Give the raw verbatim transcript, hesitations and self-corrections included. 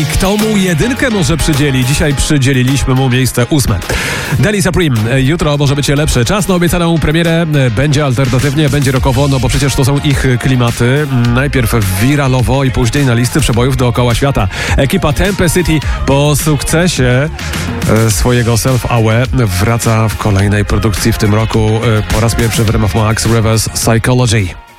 Kto mu jedynkę może przydzieli? Dzisiaj przydzieliliśmy mu miejsce ósme. Deli Supreme. Jutro może być lepszy. Czas na obiecaną premierę. Będzie alternatywnie, będzie rockowo, no bo przecież to są ich klimaty. Najpierw wiralowo i później na listy przebojów dookoła świata. Ekipa Tempe City po sukcesie swojego Self-Aware wraca w kolejnej produkcji w tym roku po raz pierwszy w ramach Max Rivers Psychology.